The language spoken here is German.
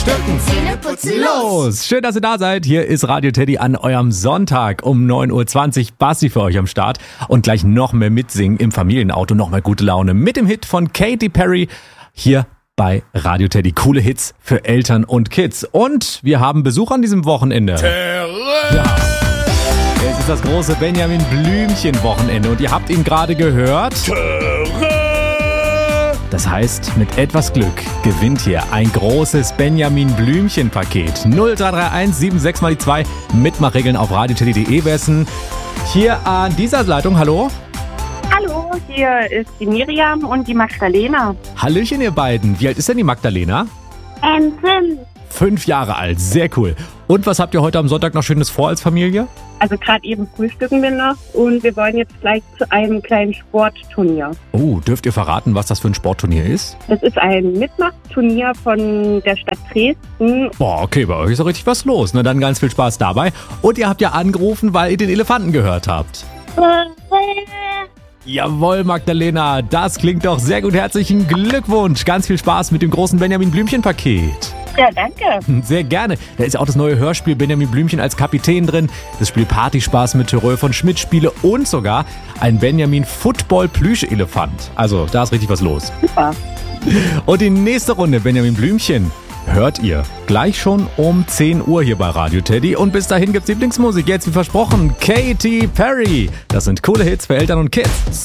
Zähneputzen los! Schön, dass ihr da seid. Hier ist Radio Teddy an eurem Sonntag um 9.20 Uhr. Basti für euch am Start. Und gleich noch mehr mitsingen im Familienauto. Noch mehr gute Laune mit dem Hit von Katy Perry. Hier bei Radio Teddy. Coole Hits für Eltern und Kids. Und wir haben Besuch an diesem Wochenende. Ja. Es ist das große Benjamin Blümchen-Wochenende. Und ihr habt ihn gerade gehört. Das heißt, mit etwas Glück gewinnt hier ein großes Benjamin-Blümchen-Paket. 0331 76 mal die 2. Mitmachregeln auf radioteddy.de wissen. Hier an dieser Leitung, hallo? Hallo, hier ist die Miriam und die Magdalena. Hallöchen, ihr beiden. Wie alt ist denn die Magdalena? 5. 5 Jahre alt, sehr cool. Und was habt ihr heute am Sonntag noch Schönes vor als Familie? Also gerade eben frühstücken wir noch und wir wollen jetzt gleich zu einem kleinen Sportturnier. Oh, dürft ihr verraten, was das für ein Sportturnier ist? Das ist ein Mitmachturnier von der Stadt Dresden. Boah, okay, bei euch ist doch richtig was los. Na dann ganz viel Spaß dabei. Und ihr habt ja angerufen, weil ihr den Elefanten gehört habt. Jawohl, Magdalena, das klingt doch sehr gut. Herzlichen Glückwunsch. Ganz viel Spaß mit dem großen Benjamin Blümchen-Paket. Ja, danke. Sehr gerne. Da ist auch das neue Hörspiel Benjamin Blümchen als Kapitän drin, das Spiel Partyspaß mit Terreur von Schmidt Spiele und sogar ein Benjamin Football Plüschelefant. Also, da ist richtig was los. Super. Und die nächste Runde Benjamin Blümchen hört ihr gleich schon um 10 Uhr hier bei Radio Teddy. Und bis dahin gibt's Lieblingsmusik. Jetzt wie versprochen, Katy Perry. Das sind coole Hits für Eltern und Kids.